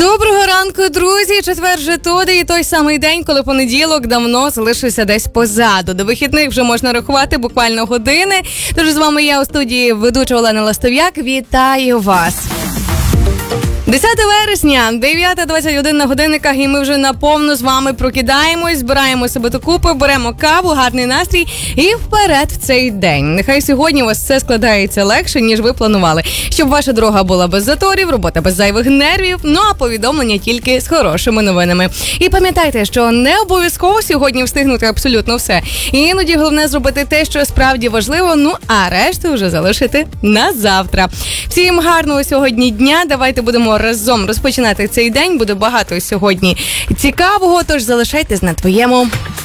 Доброго ранку, друзі! Четвер же туди і той самий день, коли понеділок давно залишився десь позаду. До вихідних вже можна рахувати буквально години. Тож з вами я у студії ведуча Олена Ластов'як. Вітаю вас! 10 вересня, 9:21 на годинниках, і ми вже наповну з вами прокидаємось, збираємо себе докупи, беремо каву, гарний настрій і вперед в цей день. Нехай сьогодні у вас все складається легше, ніж ви планували. Щоб ваша дорога була без заторів, робота без зайвих нервів, ну а повідомлення тільки з хорошими новинами. І пам'ятайте, що не обов'язково сьогодні встигнути абсолютно все. І іноді головне зробити те, що справді важливо, ну а решту вже залишити на завтра. Всім гарного сьогодні дня, давайте будемо разом розпочинати цей день. Буде багато сьогодні цікавого, тож залишайтесь на твоєму